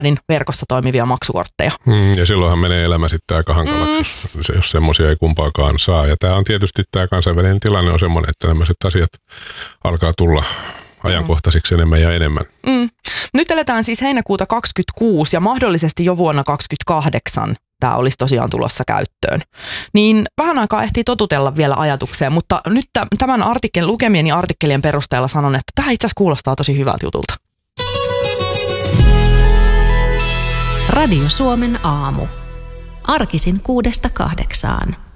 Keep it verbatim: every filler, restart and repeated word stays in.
niin verkossa toimivia maksukortteja. Mm, ja silloinhan menee elämä sitten aika hankalaksi, mm. jos semmoisia ei kumpaakaan saa. Ja tämä on tietysti, tämä kansainvälinen tilanne on semmoinen, että tämmöiset asiat alkaa tulla ajankohtaisiksi mm. enemmän ja enemmän. Mm. Nyt eletään siis heinäkuuta kaksikymmentäkuusi ja mahdollisesti jo vuonna kaksikymmentäkahdeksan tämä olisi tosiaan tulossa käyttöön. Niin vähän aikaa ehtii totutella vielä ajatukseen, mutta nyt tämän artikkelin, lukemieni artikkelien perusteella sanon, että tämä itse asiassa kuulostaa tosi hyvältä jutulta. Radio Suomen aamu. Arkisin kuudesta kahdeksaan.